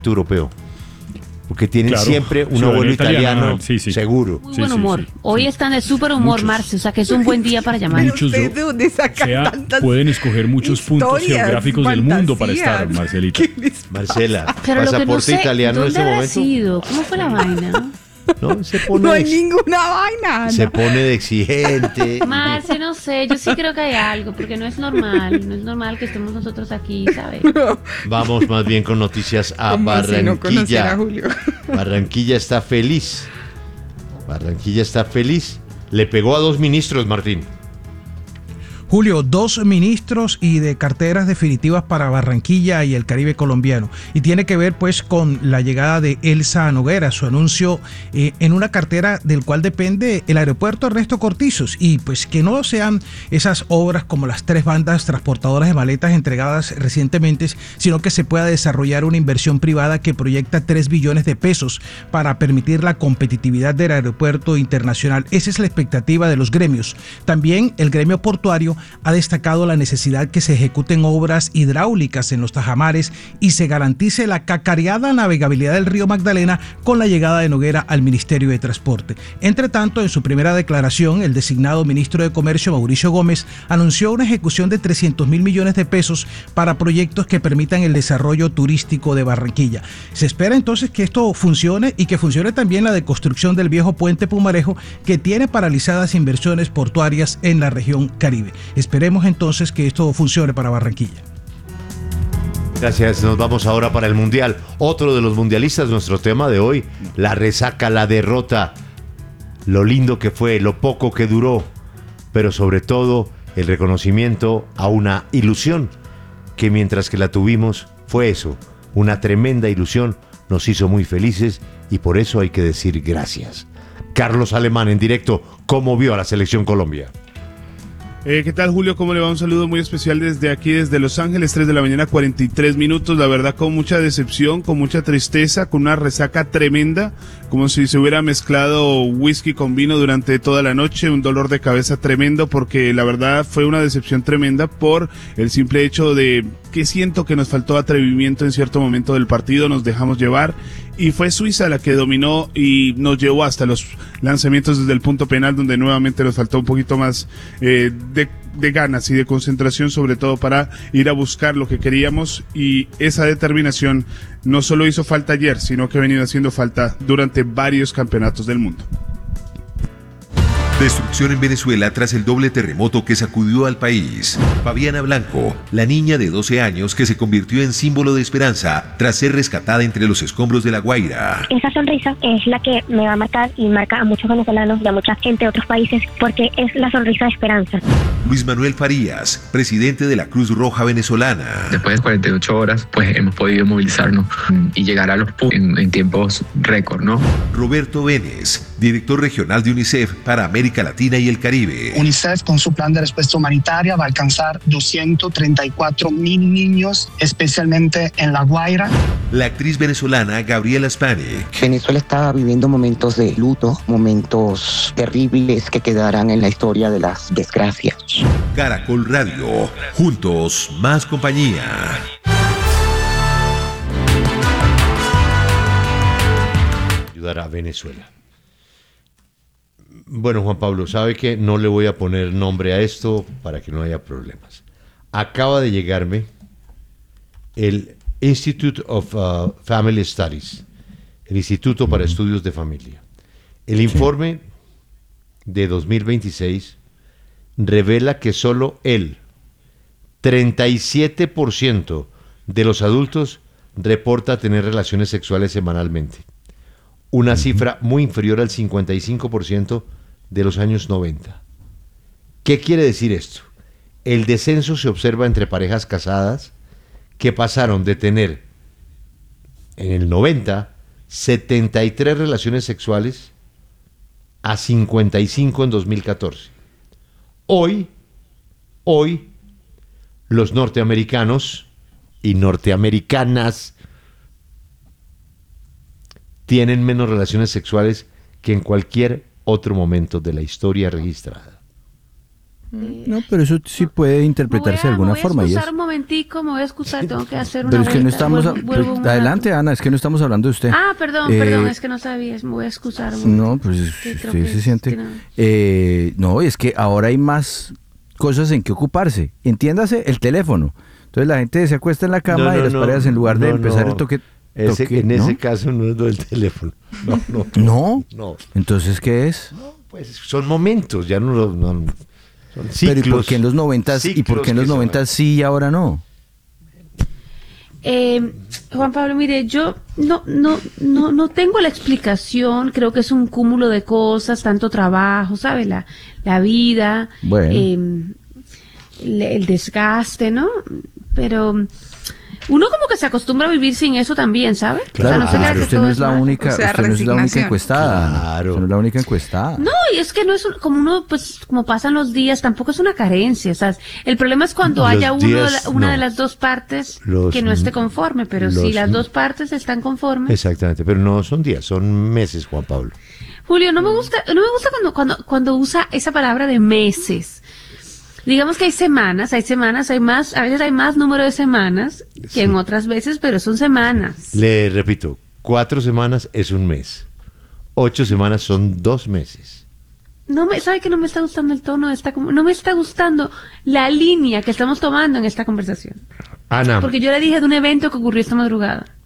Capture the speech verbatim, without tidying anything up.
europeo. Porque tienen Claro, siempre un ciudadanía abuelo italiano, italiana, sí, sí. seguro. Muy Sí, buen sí, humor. sí. Hoy están de súper humor, Muchos. Marce, o sea que es un buen día para llamar. Muchos ¿Ustedes yo- de dónde sacan O sea, tantas pueden escoger muchos puntos historias, geográficos del mundo para estar, fantasías? Marcelita. ¿Qué les pasa? Marcela, Pero lo que no pasaporte sé, italiano en ¿dónde este habrá momento. sido? ¿Cómo fue la vaina? No, se pone, No hay de, ninguna vaina. se Ana. pone de exigente. Marce, no sé, yo sí creo que hay algo, porque no es normal, no es normal que estemos nosotros aquí, ¿sabes? Vamos más bien con noticias a ¿Cómo así no conocer Barranquilla. a Julio? Barranquilla está feliz. Barranquilla está feliz. Le pegó a dos ministros, Martín. Julio, dos ministros y de carteras definitivas para Barranquilla y el Caribe colombiano. Y tiene que ver pues con la llegada de Elsa Noguera, su anuncio eh, en una cartera del cual depende el aeropuerto Ernesto Cortizos. Y pues que no sean esas obras como las tres bandas transportadoras de maletas entregadas recientemente, sino que se pueda desarrollar una inversión privada que proyecta tres billones de pesos para permitir la competitividad del aeropuerto internacional. Esa es la expectativa de los gremios. También el gremio portuario ha destacado la necesidad que se ejecuten obras hidráulicas en los tajamares y se garantice la cacareada navegabilidad del río Magdalena con la llegada de Noguera al Ministerio de Transporte. Entre tanto, en su primera declaración, el designado ministro de Comercio, Mauricio Gómez, anunció una ejecución de trescientos mil millones de pesos para proyectos que permitan el desarrollo turístico de Barranquilla. Se espera entonces que esto funcione y que funcione también la deconstrucción del viejo puente Pumarejo, que tiene paralizadas inversiones portuarias en la región Caribe. Esperemos entonces que esto funcione para Barranquilla. Gracias, nos vamos ahora para el Mundial. Otro de los mundialistas, nuestro tema de hoy, la resaca, la derrota, lo lindo que fue, lo poco que duró, pero sobre todo el reconocimiento a una ilusión que mientras que la tuvimos fue eso, una tremenda ilusión, nos hizo muy felices y por eso hay que decir gracias. Carlos Alemán en directo, ¿cómo vio a la selección Colombia? Eh, ¿Qué tal, Julio? ¿Cómo le va? Un saludo muy especial desde aquí, desde Los Ángeles, tres de la mañana, cuarenta y tres minutos. La verdad, con mucha decepción, con mucha tristeza, con una resaca tremenda, como si se hubiera mezclado whisky con vino durante toda la noche, un dolor de cabeza tremendo, porque la verdad fue una decepción tremenda por el simple hecho de que siento que nos faltó atrevimiento en cierto momento del partido, nos dejamos llevar y fue Suiza la que dominó y nos llevó hasta los lanzamientos desde el punto penal, donde nuevamente nos faltó un poquito más eh, de, de ganas y de concentración, sobre todo para ir a buscar lo que queríamos, y esa determinación no solo hizo falta ayer, sino que ha venido haciendo falta durante varios campeonatos del mundo. Destrucción en Venezuela tras el doble terremoto que sacudió al país. Fabiana Blanco, la niña de doce años que se convirtió en símbolo de esperanza tras ser rescatada entre los escombros de La Guaira. Esa sonrisa es la que me va a marcar y marca a muchos venezolanos y a mucha gente de otros países, porque es la sonrisa de esperanza. Luis Manuel Farías, presidente de la Cruz Roja venezolana. Después de cuarenta y ocho horas, pues hemos podido movilizarnos y llegar a los puntos en, en tiempos récord, ¿no? Roberto Vélez, director regional de UNICEF para América Latina y el Caribe. UNICEF, con su plan de respuesta humanitaria, va a alcanzar doscientos treinta y cuatro mil niños, especialmente en La Guaira. La actriz venezolana Gabriela Spanik. Venezuela está viviendo momentos de luto, momentos terribles que quedarán en la historia de las desgracias. Caracol Radio, juntos más compañía. Ayudar a Venezuela. Bueno, Juan Pablo, sabe que no le voy a poner nombre a esto para que no haya problemas. Acaba de llegarme el Institute of uh, Family Studies, el Instituto para Estudios de Familia. El informe de dos mil veintiséis revela que solo el treinta y siete por ciento de los adultos reporta tener relaciones sexuales semanalmente. Una cifra muy inferior al cincuenta y cinco por ciento de los años noventa. ¿Qué quiere decir esto? El descenso se observa entre parejas casadas que pasaron de tener en el noventa setenta y tres relaciones sexuales a cincuenta y cinco en dos mil catorce. Hoy, hoy, los norteamericanos y norteamericanas tienen menos relaciones sexuales que en cualquier otro momento de la historia registrada. No, pero eso sí puede interpretarse de alguna forma. Me voy a y es... excusar un momentico, me voy a excusar, tengo que hacer una Pero es que no vuelta, estamos... vuelvo- vuelvo un Adelante, rato. Ana, es que no estamos hablando de usted. Ah, perdón, Eh, perdón, es que no sabía, me voy a excusar. un No, momento. pues Que creo usted que se siente... tiene- Eh, no, es que ahora hay más cosas en que ocuparse. Entiéndase, el teléfono. Entonces la gente se acuesta en la cama No, y no, las no, parejas, en lugar de no, empezar no. el toque... Ese- toque- en ¿no? ese caso no es lo del teléfono. No, no. ¿No? No. Entonces, ¿qué es? Pues son momentos, ya no, lo- no son ciclos. Pero ¿y por qué en los noventas y por qué en los noventas sí y ahora no? Eh, Juan Pablo, mire, yo no, no, no, no tengo la explicación, creo que es un cúmulo de cosas, tanto trabajo, ¿sabe? La, la vida, Bueno. eh, el, el desgaste, ¿no? Pero uno como que se acostumbra a vivir sin eso también, ¿sabe? Claro, no se crea pero que usted todo no es la mágico. única, O sea, usted no es la única resignación. encuestada. Ana. Claro. Usted no es la única encuestada. No, y es que no es un- como uno, pues, como pasan los días, tampoco es una carencia, o sea, el problema es cuando Los haya uno de días, la- una no. de las dos partes Los- que no esté conforme, pero si los- las dos partes están conformes. Exactamente, pero no son días, son meses, Juan Pablo. Julio, no me gusta, no me gusta cuando, cuando, cuando usa esa palabra de meses. Digamos que hay semanas, hay semanas, hay más, a veces hay más número de semanas que en otras veces, pero son semanas. Le repito, cuatro semanas es un mes. Ocho semanas son dos meses. No me, ¿sabe que no me está gustando el tono de esta, com- no me está gustando la línea que estamos tomando en esta conversación? Ana, Porque yo le dije de un evento que ocurrió esta madrugada.